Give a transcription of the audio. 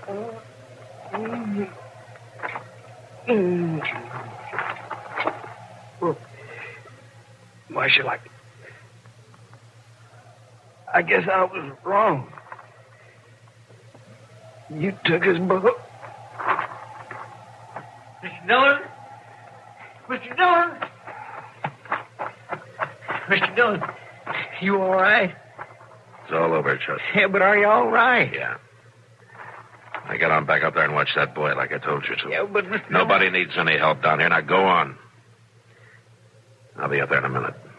Marshal, I guess I was wrong. You took his boat. Mr. Dillon? Mr. Dillon? Mr. Dillon, you all right? It's all over, Chester. Yeah, but are you all right? Yeah. Now get on back up there and watch that boy like I told you to. Yeah, but Mr. Nobody needs any help down here. Now go on. I'll be up there in a minute.